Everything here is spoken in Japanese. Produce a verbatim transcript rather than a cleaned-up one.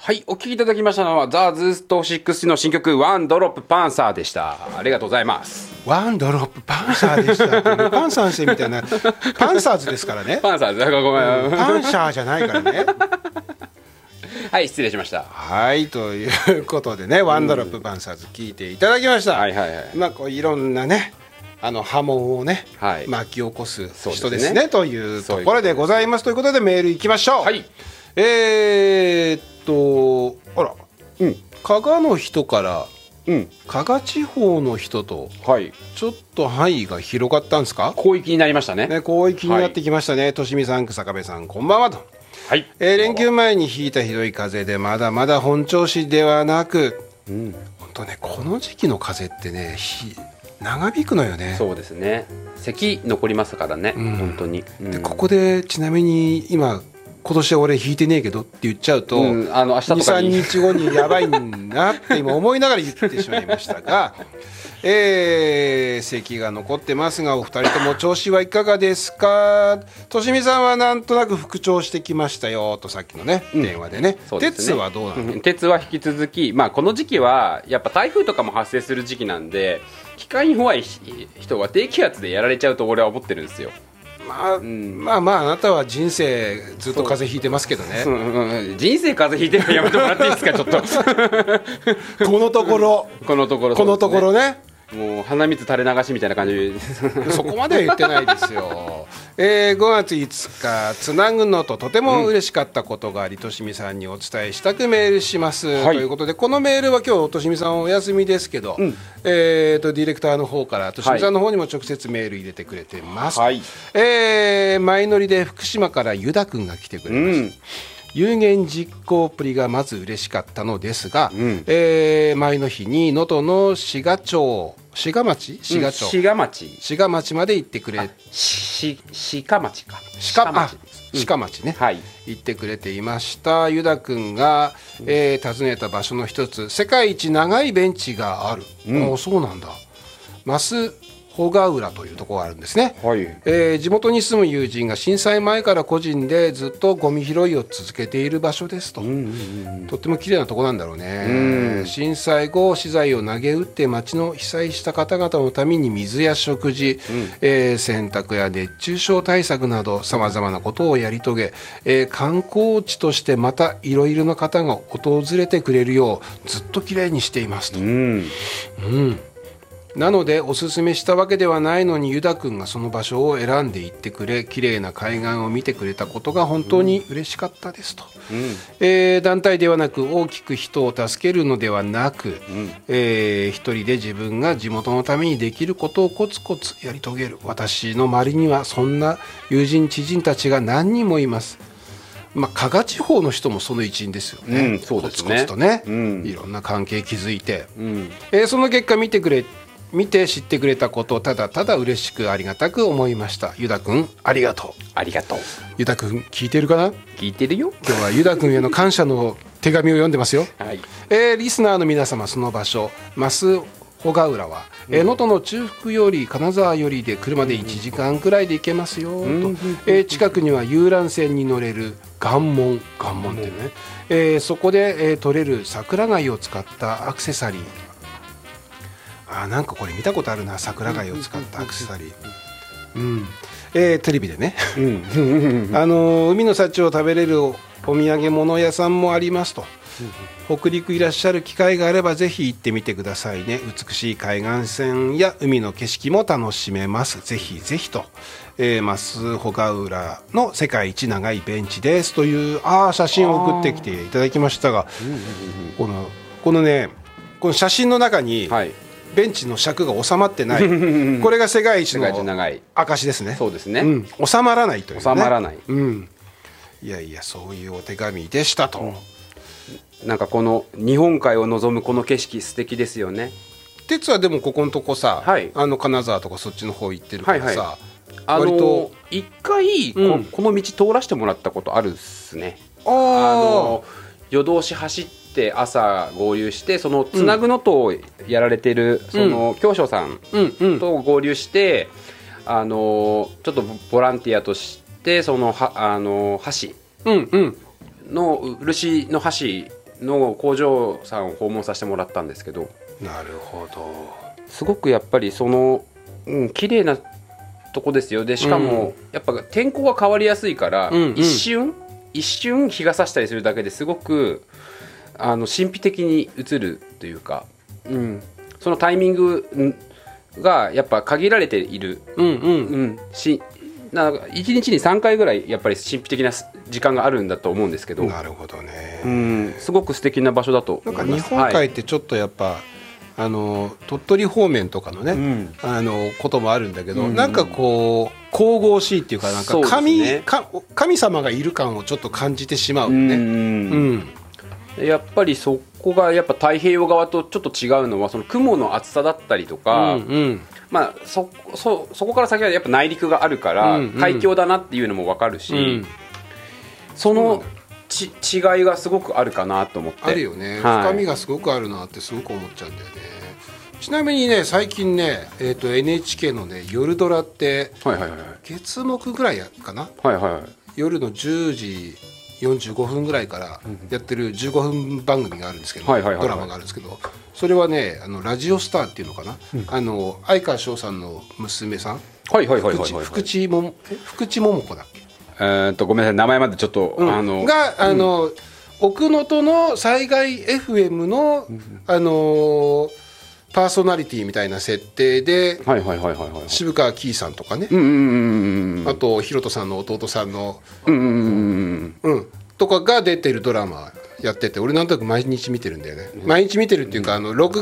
はい、お聴きいただきましたのはザ・ズーストろくの新曲ワンドロップパンサーでした。ありがとうございます。 ワンドロップパンサーでしたってパンサー先生みたいなパンサーズですからね。 パンサーズ、ごめん、 パンサーじゃないからね。 はい、失礼しました。 はいということでね、ワンドロップパンサーズ聞いていただきました。 はいはいはい。 まあこういろんなねあの波紋をね、はい、巻き起こす人ですねというところでございますということでメールいきましょう。はい。えー、っとあら、うん、加賀の人から、うん、加賀地方の人と、はい、ちょっと範囲が広がったんですか。 広域になりましたね。 ね、広域になってきましたね。としみさん、日下部さん、こんばんはと。 はい。 えー、連休前に引いたひどい風邪でまだまだ本調子ではなく、うん、本当ねこの時期の風邪ってねひ長引くのよね。 そうですね。咳残りますからね、うん、本当に。 うん、でここでちなみに今今年は俺引いてねえけどって言っちゃうと、うん、あの明日とかにに、さんにちごにやばいんだって今思いながら言ってしまいましたが、えー、咳が残ってますがお二人とも調子はいかがですか。としみさんはなんとなく復調してきましたよとさっきのね、うん、電話でね。鉄はどうなの。うん、 鉄は引き続き、まあ、この時期はやっぱ台風とかも発生する時期なんで気管に弱い人は低気圧でやられちゃうと俺は思ってるんですよ。 まあ、うん、まあまああなたは人生ずっと風邪ひいてますけどね。 うん、人生風邪ひいてるのやめてもらっていいですかちょっとこのところこのところ、ね、 このところねもう鼻水垂れ流しみたいな感じそこまでは言ってないですよ。えー、ごがついつかつなぐのととても嬉しかったことがあり、としみさんにお伝えしたくメールします、はい、ということでこのメールは今日としみさんお休みですけど、うん、えー、とディレクターの方からとしみさんの方にも直接メール入れてくれてます、はい、えー、前乗りで福島からゆだくんが来てくれました、うん、有言実行っぷりがまず嬉しかったのですが、うん、えー、前の日に能登の志賀町志賀町志賀町、 うん、志賀町志賀町まで行ってくれし志賀町か志賀町志賀町ね、はい、行ってくれていました。ゆだくんが、えー、訪ねた場所の一つ世界一長いベンチがある、うん、おそうなんだ。増穂ヶ浦というところがあるんですね、はい、えー、地元に住む友人が震災前から個人でずっとゴミ拾いを続けている場所ですと、うんうんうん、とっても綺麗なところなんだろうね、うん、震災後資材を投げ打って町の被災した方々のために水や食事、うん、えー、洗濯や熱中症対策などさまざまなことをやり遂げ、えー、観光地としてまたいろいろな方が訪れてくれるようずっと綺麗にしていますと、うん、うん、なのでおすすめしたわけではないのにゆだくんがその場所を選んで行ってくれ綺麗な海岸を見てくれたことが本当に嬉しかったですと、うん、えー、団体ではなく大きく人を助けるのではなく、うん、えー、一人で自分が地元のためにできることをコツコツやり遂げる。私の周りにはそんな友人知人たちが何人もいます。まあ、加賀地方の人もその一員ですよね、うん、そうですね、コツコツとね、うん、いろんな関係築いて、うん、えー、その結果見てくれ見て知ってくれたことをただただ嬉しくありがたく思いました。ゆだくんありがとう。 ありがとう。 ゆだくん聞いてるかな。 聞いてるよ。 今日はゆだくんへの感謝の手紙を読んでますよ、はい、えー、リスナーの皆様その場所増穂ヶ浦は能登、うん、の中腹より金沢よりで車でいちじかんくらいで行けますよと、うん、えー、近くには遊覧船に乗れる岩門岩門ってね、うん、えー、そこで、えー、取れる桜貝を使ったアクセサリー、あ、なんかこれ見たことあるな、桜貝を使ったアクセサリー、うん、えー、テレビでね、うん、あの海の幸を食べれる お, お土産物屋さんもありますと、うん、北陸いらっしゃる機会があればぜひ行ってみてくださいね。美しい海岸線や海の景色も楽しめます。ぜひぜひと、えー、増穂ヶ浦の世界一長いベンチですというあ写真を送ってきていただきましたが、このこのねこの写真の中に、はい、ベンチの尺が収まってないこれが世界一の証ですね。 そうですね、 うん、収まらないというね。 収まらない、 うん、いやいやそういうお手紙でしたと、 うん、なんかこの日本海を望むこの景色素敵ですよね。 鉄はでもここのとこさ、はい、あの金沢とかそっちの方行ってるからさ、はいはい、 あの割と一回 こ,、うん、この道通らせてもらったことあるっすね。ああの夜通し走って朝合流してそのつなぐのとやられてる、うん、その教師さんと合流して、うんうん、あのちょっとボランティアとしてそのはあの橋の、うんうん、漆の橋の工場さんを訪問させてもらったんですけど、 なるほど。 すごくやっぱりその、うん、綺麗なとこですよ。でしかも、うん、やっぱ天候が変わりやすいから、うんうん、一瞬一瞬日が差したりするだけですごくあの神秘的に映るというか、うん、そのタイミングがやっぱ限られている、うんうんうん、しなんかいちにちにさんかいぐらいやっぱり神秘的な時間があるんだと思うんですけど。 なるほどね、 うん、すごく素敵な場所だと思います。 なんか日本海ってちょっとやっぱ、はい、あの鳥取方面とかのね、うん、あのこともあるんだけど、うん、なんかこう神々しいっていうか、なんか 神,、ね、か神様がいる感をちょっと感じてしまうね。うん、 うん、やっぱりそこがやっぱ太平洋側とちょっと違うのはその雲の厚さだったりとか、うんうん、まあ、そ, そ, そこから先はやっぱ内陸があるから海峡だなっていうのも分かるし、うんうん、そのち違いがすごくあるかなと思って。 あるよね、はい、深みがすごくあるなってすごく思っちゃうんだよね。ちなみにね最近ね、えー、と エヌエイチケー のね夜ドラって、はいはいはい、月木ぐらいかな、はいはいはい、夜のじゅうじよんじゅうごふんぐらいからやってるじゅうごふん番組があるんですけど、はいはいはいはい、ドラマがあるんですけど、それはねあのラジオスターっていうのかな、うん、あの相川翔さんの娘さん、はいはいはいはいはい、福地も福地桃子だっけ、 えー、っとごめんなさい名前までちょっと、 うん、 あのがあの、うん、奥能登の災害 エフエム の、うん、あのパーソナリティみたいな設定で、はいはいはいはいはい、渋川キーさんとかね、うんうんうんうん、あとひろとさんの弟さんの、うんうんうんうん、とかが出てるドラマやってて、俺なんとなく毎日見てるんだよね、うん、毎日見てるっていうか、あの録